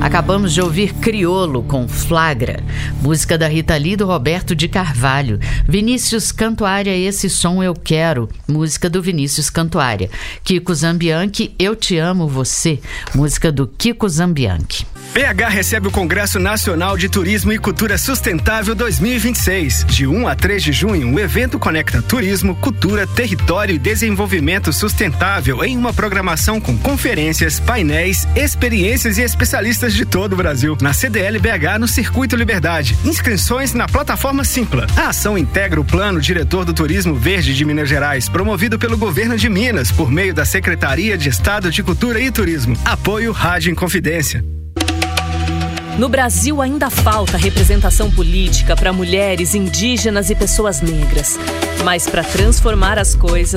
Acabamos de ouvir Criolo com Flagra, música da Rita Lee e do Roberto de Carvalho. Vinícius Cantuária, Esse Som Eu Quero, música do Vinícius Cantuária. Kiko Zambianchi, Eu Te Amo Você, música do Kiko Zambianchi. BH recebe o Congresso Nacional de Turismo e Cultura Sustentável 2026. De 1 a 3 de junho, o evento conecta turismo, cultura, território e desenvolvimento sustentável em uma programação com conferências, painéis, experiências e especialistas de todo o Brasil. Na CDL BH, no Circuito Liberdade. Inscrições na plataforma Simpla. A ação integra o Plano Diretor do Turismo Verde de Minas Gerais, promovido pelo Governo de Minas, por meio da Secretaria de Estado de Cultura e Turismo. Apoio Rádio Inconfidência. No Brasil ainda falta representação política para mulheres, indígenas e pessoas negras. Mas para transformar as coisas,